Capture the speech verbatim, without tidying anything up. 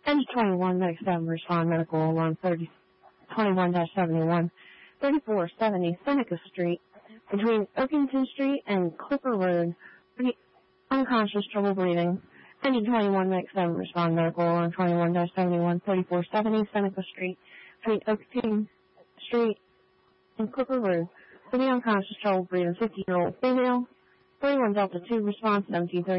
N twenty-one, Medic seven, respond medical alarm thirty, twenty-one dash seventy-one, thirty-four seventy Seneca Street, between Oakington Street and Clipper Road, unconscious, trouble breathing. N twenty-one, Medic seven, respond medical alarm twenty-one dash seventy-one, thirty-four seventy Seneca Street, between Oakington Street and Clipper Road, for the unconscious, trouble breathing fifteen-year-old female. thirty-one Delta two, response seventeen thirty.